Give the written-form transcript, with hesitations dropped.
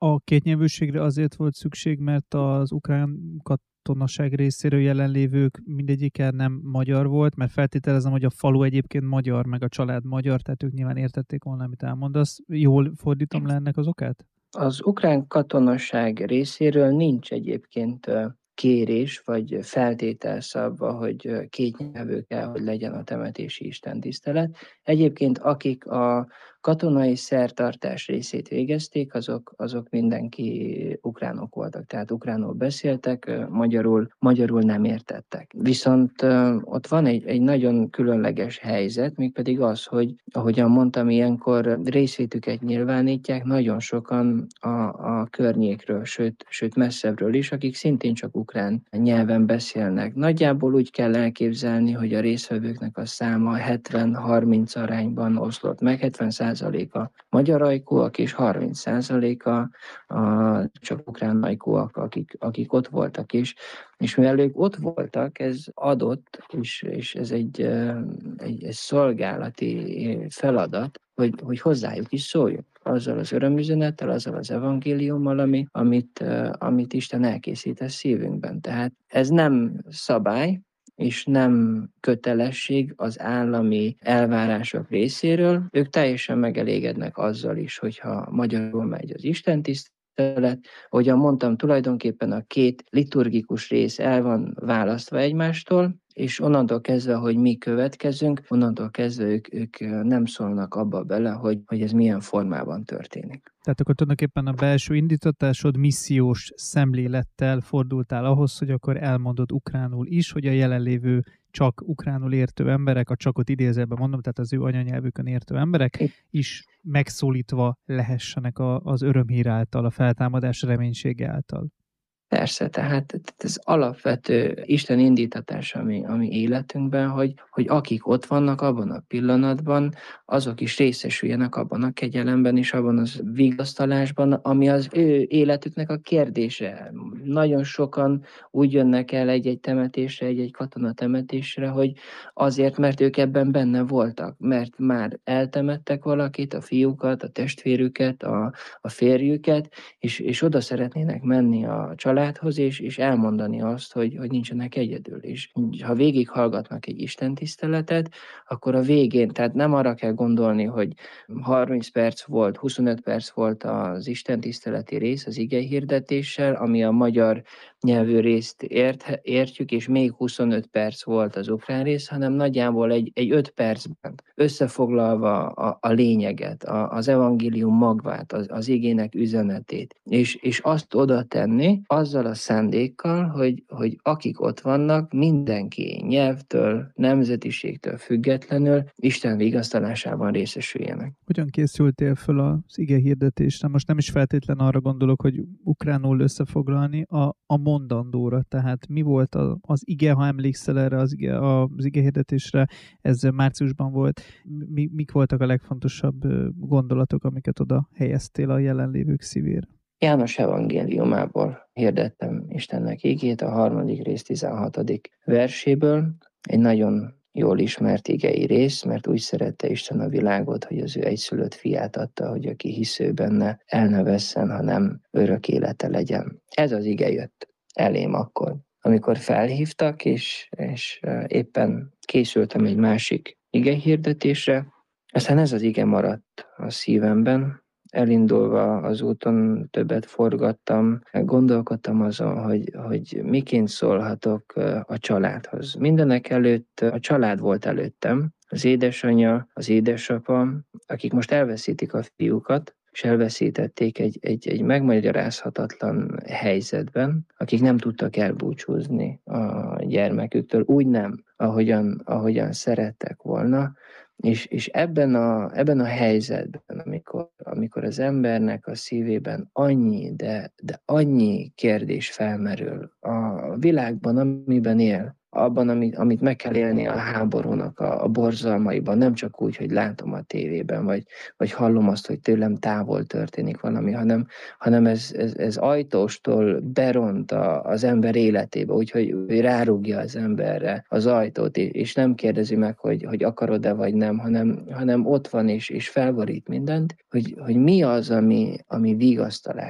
A kétnyelvűségre azért volt szükség, mert az ukrán katonaság részéről jelenlévők mindegyike nem magyar volt, mert feltételezem, hogy a falu egyébként magyar, meg a család magyar, tehát ők nyilván értették volna, amit elmondasz. Jól fordítom le ennek az okát? Az ukrán katonaság részéről nincs egyébként kérés vagy feltétel szabva, hogy kétnyelvű kell, hogy legyen a temetési istentisztelet. Egyébként akik a katonai szertartás részét végezték, azok mindenki ukránok voltak, tehát ukránul beszéltek, magyarul nem értettek. Viszont ott van egy nagyon különleges helyzet, mégpedig az, hogy ahogyan mondtam, ilyenkor részvétüket nyilvánítják nagyon sokan a környékről, sőt messzebbről is, akik szintén csak ukrán nyelven beszélnek. Nagyjából úgy kell elképzelni, hogy a résztvevőknek a száma 70-30 arányban oszlott meg, 70%-a magyar ajkúak és 30%-a csak ukrán ajkúak, akik ott voltak is. És mivel ők ott voltak, ez adott, és ez egy szolgálati feladat, hogy hozzájuk is szóljunk. Azzal az örömüzenettel, azzal az evangéliummal, amit Isten elkészít a szívünkben. Tehát ez nem szabály, és nem kötelesség az állami elvárások részéről. Ők teljesen megelégednek azzal is, hogyha magyarul megy az istentisztelet. Ahogyan mondtam, tulajdonképpen a két liturgikus rész el van választva egymástól, és onnantól kezdve, hogy mi következünk, onnantól kezdve ők nem szólnak abba bele, hogy ez milyen formában történik. Tehát akkor tulajdonképpen a belső indítatásod missziós szemlélettel fordultál ahhoz, hogy akkor elmondod ukránul is, hogy a jelenlévő csak ukránul értő emberek, a csakot idézőjelben mondom, tehát az ő anyanyelvükön értő emberek is megszólítva lehessenek az örömhír által, a feltámadás reménysége által. Persze, tehát ez alapvető Isten indítatás ami életünkben, hogy akik ott vannak abban a pillanatban, azok is részesüljenek abban a kegyelemben és abban az vigasztalásban, ami az ő életüknek a kérdése. Nagyon sokan úgy jönnek el egy temetésre, egy katonatemetésre, hogy azért, mert ők ebben benne voltak, mert már eltemettek valakit, a fiúkat, a testvérüket, a férjüket, és oda szeretnének menni a családhoz, és elmondani azt, hogy nincsenek egyedül. És ha végighallgatnak egy istentiszteletet, akkor a végén, tehát nem arra kell gondolni, hogy 30 perc volt, 25 perc volt az istentiszteleti rész az igehirdetéssel, ami a magyar nyelvű részt értjük, és még 25 perc volt az ukrán rész, hanem nagyjából egy 5 percben összefoglalva a lényeget, az evangélium magvát, az igének üzenetét, és azt oda tenni azzal a szándékkal, hogy akik ott vannak, mindenki nyelvtől, nemzetiségtől függetlenül Isten vigasztalásában részesüljenek. Hogyan készültél föl az ige hirdetésre? Most nem is feltétlen arra gondolok, hogy ukránul összefoglalni a mondandóra, tehát mi volt az ige, ha emlékszel erre az ige hirdetésre, ez márciusban volt, mik voltak a legfontosabb gondolatok, amiket oda helyeztél a jelenlévők szívére? János evangéliumából hirdettem Istennek igét, a 3. rész 16. verséből, egy nagyon jól ismert igei rész, mert úgy szerette Isten a világot, hogy az ő egyszülött fiát adta, hogy aki hisző benne, el ne vesszen, hanem örök élete legyen. Ez az ige jött elém akkor, amikor felhívtak, és éppen készültem egy másik ige hirdetésre, aztán ez az ige maradt a szívemben. Elindulva az úton többet forgattam, gondolkodtam azon, hogy miként szólhatok a családhoz. Mindenek előtt a család volt előttem, az édesanyja, az édesapa, akik most elveszítik a fiúkat, és elveszítették egy megmagyarázhatatlan helyzetben, akik nem tudtak elbúcsúzni a gyermeküktől, úgy nem, ahogyan szerettek volna, és ebben a helyzetben, amikor az embernek a szívében annyi, de annyi kérdés felmerül a világban, amiben él, abban, amit meg kell élni a háborúnak a borzalmaiban, nem csak úgy, hogy látom a tévében, vagy hallom azt, hogy tőlem távol történik valami, hanem ez ajtóstól beront az ember életébe, úgyhogy rárúgja az emberre az ajtót, és nem kérdezi meg, hogy akarod-e vagy nem, hanem ott van és felborít mindent, hogy mi az, ami vigasztalás.